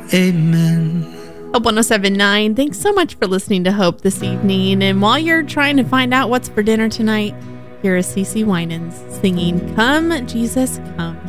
Amen. Hope 107.9. Thanks so much for listening to Hope this evening. And while you're trying to find out what's for dinner tonight, here is CeCe Winans singing Come, Jesus, Come.